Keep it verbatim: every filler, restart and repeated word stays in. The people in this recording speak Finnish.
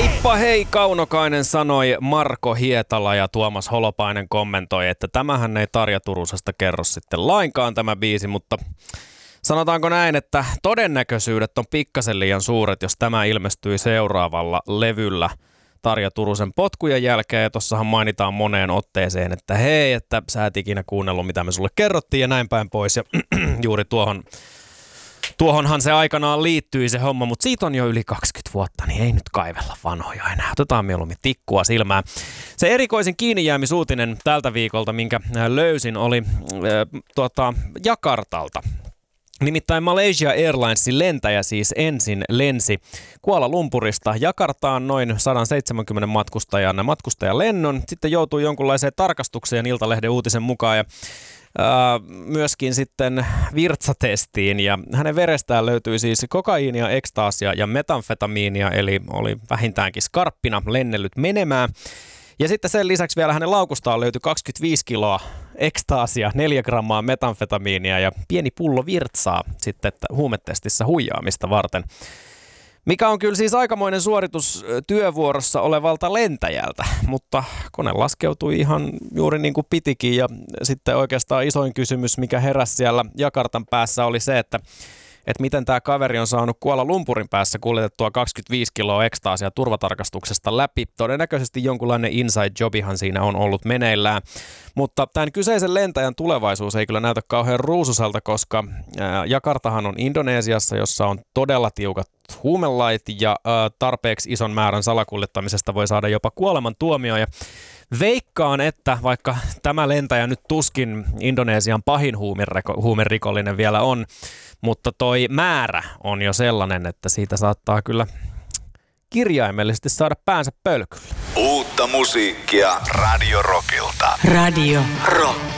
Heippa hei, Kaunokainen sanoi Marko Hietala ja Tuomas Holopainen kommentoi, että tämähän ei Tarja Turusesta kerro sitten lainkaan tämä biisi, mutta sanotaanko näin, että todennäköisyydet on pikkasen liian suuret, jos tämä ilmestyi seuraavalla levyllä Tarja Turusen potkujen jälkeen. Ja tossahan mainitaan moneen otteeseen, että hei, että sä et ikinä kuunnellut, mitä me sulle kerrottiin ja näin päin pois. Ja juuri tuohon, tuohonhan se aikanaan liittyi se homma, mutta siitä on jo yli kaksikymmentä vuotta, niin ei nyt kaivella vanhoja enää. Otetaan mieluummin tikkua silmään. Se erikoisin kiinnijäämisuutinen tältä viikolta, minkä löysin, oli äh, tuota, Jakartalta. Nimittäin Malaysia Airlinesin lentäjä siis ensin lensi Kuala Lumpurista Jakartaan noin sata seitsemänkymmentä matkustajan matkustajalennon. Sitten joutui jonkunlaiseen tarkastukseen Iltalehden uutisen mukaan ja ää, myöskin sitten virtsatestiin. Ja hänen verestään löytyi siis kokaiinia, ekstaasia ja metamfetamiinia, eli oli vähintäänkin skarppina lennellyt menemään. Ja sitten sen lisäksi vielä hänen laukustaan löytyi kaksikymmentäviisi kiloa ekstaasia, neljä grammaa metamfetamiinia ja pieni pullo virtsaa sitten huumetestissä huijaamista varten. Mikä on kyllä siis aikamoinen suoritus työvuorossa olevalta lentäjältä, mutta kone laskeutui ihan juuri niin kuin pitikin. Ja sitten oikeastaan isoin kysymys, mikä heräsi siellä Jakartan päässä, oli se, että että miten tämä kaveri on saanut Kuala Lumpurin päässä kuljetettua kaksikymmentäviisi kiloa ekstaasia turvatarkastuksesta läpi. Todennäköisesti jonkunlainen inside jobihan siinä on ollut meneillään. Mutta tämän kyseisen lentäjän tulevaisuus ei kyllä näytä kauhean ruususelta, koska Jakartahan on Indonesiassa, jossa on todella tiukat huumelait ja tarpeeksi ison määrän salakuljettamisesta voi saada jopa kuolemantuomio. Ja veikkaan, että vaikka tämä lentäjä nyt tuskin Indonesian pahin huumerikollinen vielä on, mutta toi määrä on jo sellainen, että siitä saattaa kyllä kirjaimellisesti saada päänsä pölkylle. Uutta musiikkia Radio Rockilta. Radio Rock.